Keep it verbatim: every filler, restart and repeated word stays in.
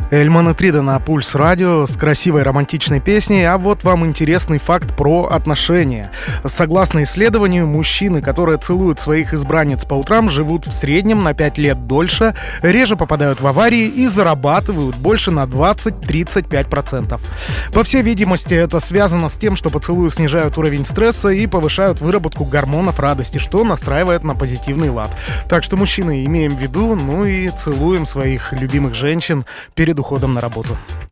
Эльман и Трида на Пульс Радио с красивой романтичной песней. А вот вам интересный факт про отношения. Согласно исследованию, мужчины, которые целуют своих избранниц по утрам, живут в среднем на пять лет дольше, реже попадают в аварии и зарабатывают больше на двадцать-тридцать пять процентов. По всей видимости, это связано с тем, что поцелуи снижают уровень стресса и повышают выработку гормонов радости, что настраивает на позитивный лад. Так что, мужчины, имеем в виду, ну и целуем своих любимых женщин перед уходом на работу.